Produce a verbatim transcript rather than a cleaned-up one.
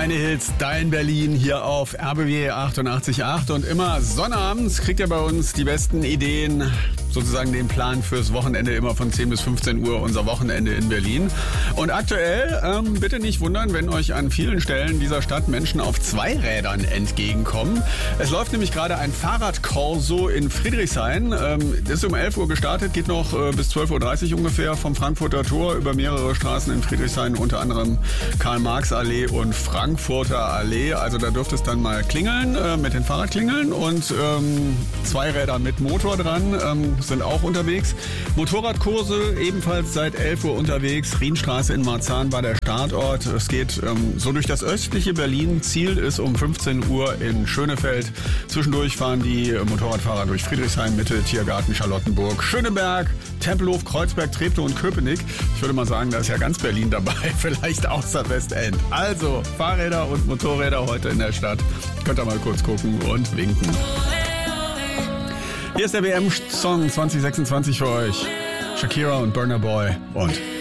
Deine Hits, dein Berlin hier auf R B W achtundachtzig Komma acht und immer sonnabends kriegt ihr bei uns die besten Ideen, sozusagen den Plan fürs Wochenende, immer von zehn bis fünfzehn Uhr unser Wochenende in Berlin. Und aktuell, ähm, bitte nicht wundern, wenn euch an vielen Stellen dieser Stadt Menschen auf Zweirädern entgegenkommen. Es läuft nämlich gerade ein Fahrradkorso in Friedrichshain. Ähm, das ist um elf Uhr gestartet, geht noch äh, bis zwölf Uhr dreißig ungefähr vom Frankfurter Tor über mehrere Straßen in Friedrichshain, unter anderem Karl-Marx-Allee und Frankfurter Allee. Also da dürfte es dann mal klingeln äh, mit den Fahrradklingeln und ähm, Zweiräder mit Motor dran ähm, sind auch unterwegs. Motorradkurse ebenfalls seit elf Uhr unterwegs. Rienstraße in Marzahn war der Startort. Es geht ähm, so durch das östliche Berlin. Ziel ist um fünfzehn Uhr in Schönefeld. Zwischendurch fahren die Motorradfahrer durch Friedrichshain, Mitte, Tiergarten, Charlottenburg, Schöneberg, Tempelhof, Kreuzberg, Treptow und Köpenick. Ich würde mal sagen, da ist ja ganz Berlin dabei, vielleicht außer Westend. Also Fahrräder und Motorräder heute in der Stadt. Könnt ihr mal kurz gucken und winken. Hier ist der W M-Song zwanzig sechsundzwanzig für euch. Shakira und Burna Boy und